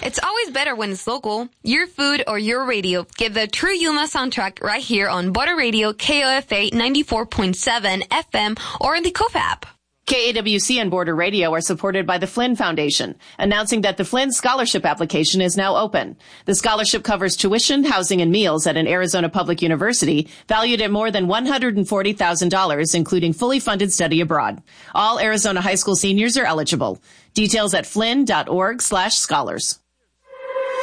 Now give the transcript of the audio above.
It's always better when it's local. Your food or your radio. Get the True Yuma soundtrack right here on Border Radio KOFA 94.7 FM or in the KOFA app. KAWC and Border Radio are supported by the Flynn Foundation, announcing that the Flynn Scholarship application is now open. The scholarship covers tuition, housing, and meals at an Arizona public university valued at more than $140,000, including fully funded study abroad. All Arizona high school seniors are eligible. Details at flynn.org/scholars.